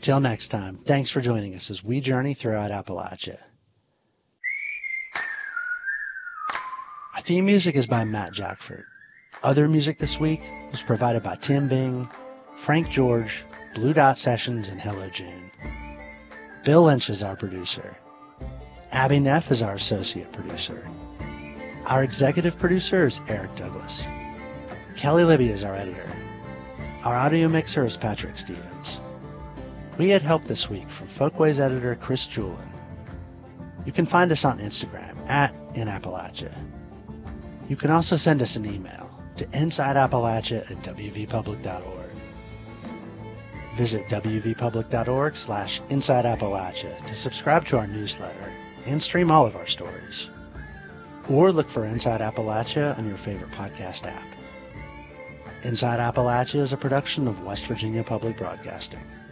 Till next time, thanks for joining us as we journey throughout Appalachia. Our theme music is by Matt Jackford. Other music this week was provided by Tim Bing, Frank George, Blue Dot Sessions, and Hello June. Bill Lynch is our producer. Abby Neff is our associate producer. Our executive producer is Eric Douglas. Kelly Libby is our editor. Our audio mixer is Patrick Stevens. We had help this week from Folkways editor Chris Julin. You can find us on Instagram @InAppalachia. You can also send us an email to insideappalachia@wvpublic.org. Visit wvpublic.org/InsideAppalachia to subscribe to our newsletter and stream all of our stories. Or look for Inside Appalachia on your favorite podcast app. Inside Appalachia is a production of West Virginia Public Broadcasting.